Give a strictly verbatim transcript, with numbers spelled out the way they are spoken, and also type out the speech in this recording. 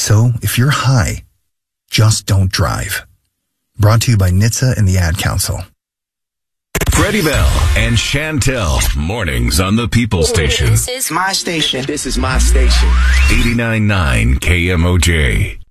So if you're high, just don't drive. Brought to you by N H T S A and the Ad Council. Freddie Bell and Chantel, mornings on the People Station. This is my station. This is my station. eighty-nine point nine K M O J.